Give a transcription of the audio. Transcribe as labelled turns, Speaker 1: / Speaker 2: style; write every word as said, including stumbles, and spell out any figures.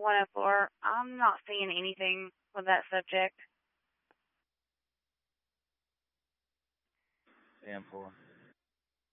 Speaker 1: one oh four. I'm not seeing anything with that subject.
Speaker 2: ten four.